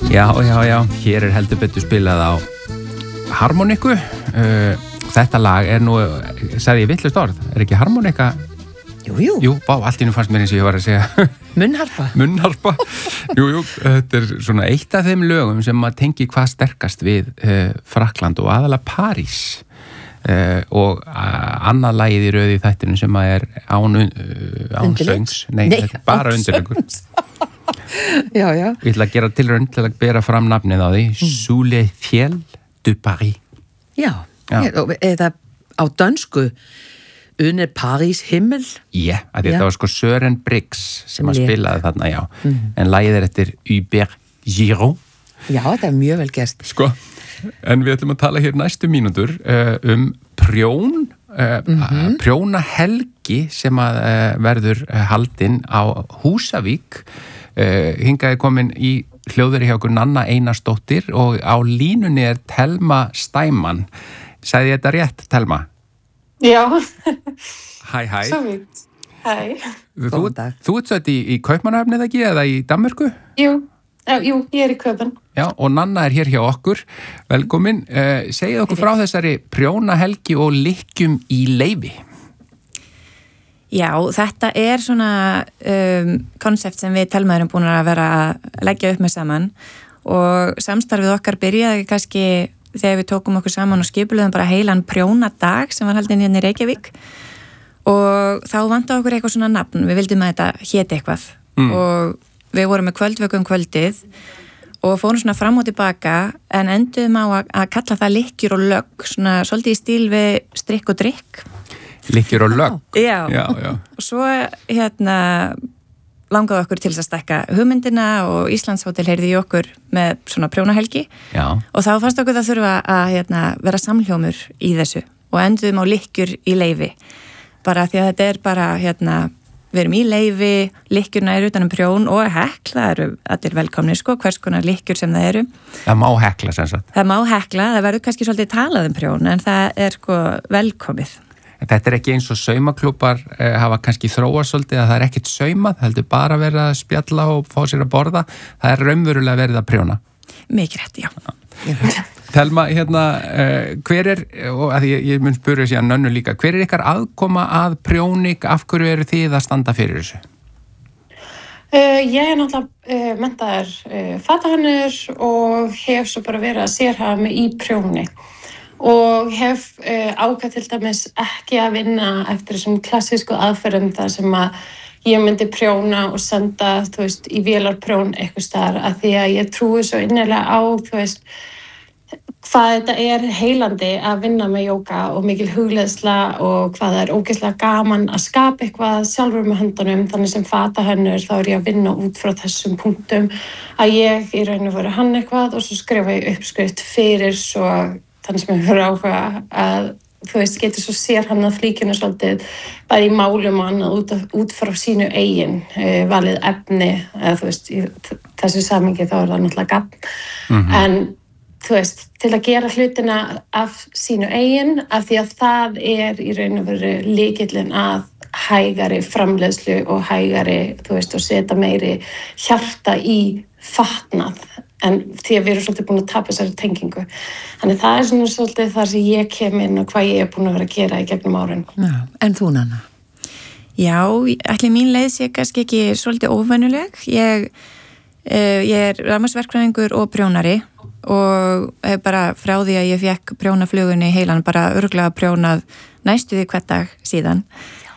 Já, hér heldur betur spilað á harmoniku. Þetta lag nú, sagði ég vitlaust orð, ekki harmonika? Jú, allt í nú fannst mér eins og ég var að segja. Munnharpa. Jú, þetta svona eitt af þeim lögum sem maður tengi hvað sterkast við Frakkland og aðalega París. Og annað lagið í röði í þættinu sem að án söngs. Nei, bara undirleikur. Já. Ég ætla að gera tilraun til að bera fram nafnið á því. Sous les ciels de Paris. Já. Eða á dönsku Under Paris himmel. Já, þetta var sko Søren Briggs sem að spilaði þarna, já. En lagið eftir Hubert Giraud. Já, þetta mjög vel gert. Sko, en við ætlum að tala hér næstu mínútur prjón, prjónahelgi sem að verður haldinn á Húsavík. Hingað komin í hljóðveri hjá okkur Nanna Einarsdóttir og á línunni Telma Stæmann. Sagði ég þetta rétt, Telma? Já. Hæ. Svo vitt. Hæ. Þú ert sett í Kaupmannahöfn ekki eða í Danmörku? Jú, ég í Kaupan. Já, og Nanna hér hjá okkur. Velkomin. Segið okkur frá þessari prjónahelgi og lykkjum í leyfi. Já, þetta svona konsept sem við Telma erum búin að vera að leggja upp með saman og samstarfið okkar byrjaði kannski þegar við tókum okkur saman og skipuluðum bara heilan prjónadag sem var haldinn hérna í Reykjavík og þá vantaði okkur eitthvað svona nafn, við vildum að þetta héti eitthvað og við vorum með kvöldvöku kvöldið og fórum svona fram og tilbaka en enduðum á að kalla það lykkjur og lögg, svona svolítið í stíl við strikk og drikk. Lykkjur og lögg? Já. Og svo langaði okkur til að stekka hugmyndina og Íslandshótel heyrði í okkur með svona prjónahelgi. Já. Og þá fannst okkur það þurfa að vera samhljómur í þessu og enduðum á lykkjur í leyfi. Bara því að þetta bara, við erum í leyfi, lykkjurna utanum prjón og hekl, það eru allir velkomnir hvers konar lykkjur sem það eru. Það má hekla sem sagt. Það má hekla, það verður kannski svolítið talað prjón en það velkomið. Þetta ekki eins og saumaklúbar hafa kannski þróa svolítið að það ekkert saumað, það heldur bara verið að spjalla og fá sér að borða. Það raunverulega verið að prjóna. Mikið rétt, já. Telma, hver og að ég mun spyrja síðan Nönnu líka, hver ykkar aðkoma að prjóning, af hverju eru þið að standa fyrir þessu? Ég náttúrulega menntaður fatahönnur og hef svo bara verið að sérhafa mig í prjóni. Og hef ákvað til dæmis ekki að vinna eftir þessum klassísku aðferðum þar sem að ég myndi prjóna og senda, í vélarprjón eitthvað staðar að því að ég trúi svo innilega á, hvað þetta heilandi að vinna með jóga og mikil hugleiðsla og hvað það ógeðslega gaman að skapa eitthvað sjálfur með höndunum, þannig sem fatahönnur þá ég að vinna út frá þessum punktum að ég í raun og veru hann eitthvað og svo skrifa ég uppskrift fyrir svo þannig sem ég fyrir áhuga að getur svo sér hann að flíkjuna svolítið bæði í málum og annað út frá sínu eigin valið efni eða í þessu samhengi þá það náttúrulega gagn en til að gera hlutina af sínu eigin af því að það í raun og veru lykillinn að hægari framleiðslu og hægari og setja meiri hjarta í fatnað en því að við erum svolítið búin að tapa þessari tengingu. Þannig það svona svolítið þar sem ég kem inn og hvað ég búin að vera að gera í gegnum árin. Já, en þú, Nanna? Já, ætli mín leið sé kannski ekki svolítið óvenjuleg. Ég rafmagnsverkfræðingur og prjónari og hef bara frá því að ég fekk prjónaflugunni heilan bara örugglega prjónað næstu því hvern dag síðan.